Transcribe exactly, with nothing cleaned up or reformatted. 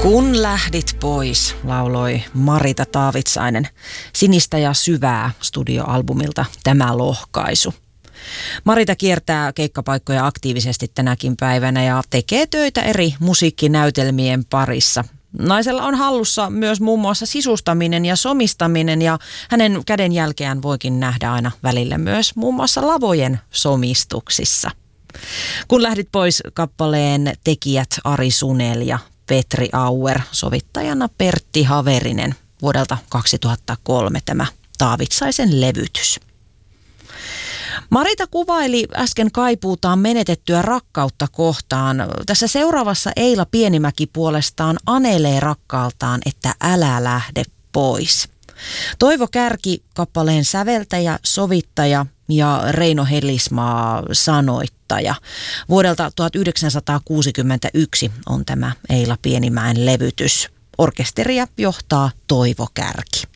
Kun lähdit pois, lauloi Marita Taavitsainen Sinistä ja syvää studioalbumilta Tämä lohkaisu. Marita kiertää keikkapaikkoja aktiivisesti tänäkin päivänä ja tekee töitä eri musiikkinäytelmien parissa. Naisella on hallussa myös muun muassa sisustaminen ja somistaminen ja hänen kädenjälkeään voikin nähdä aina välillä myös muun muassa lavojen somistuksissa. Kun lähdit pois, kappaleen tekijät Ari Sunel ja Petri Auer, sovittajana Pertti Haverinen, vuodelta kaksituhattakolme tämä Taavitsaisen levytys. Marita kuvaili äsken kaipuutaan menetettyä rakkautta kohtaan. Tässä seuraavassa Eila Pienimäki puolestaan anelee rakkaaltaan, että älä lähde pois. Toivo Kärki, kappaleen säveltäjä, sovittaja ja Reino Helismaa sanoittaja. Vuodelta tuhatyhdeksänsataakuusikymmentäyksi on tämä Eila Pienimäen levytys. Orkesteria johtaa Toivo Kärki.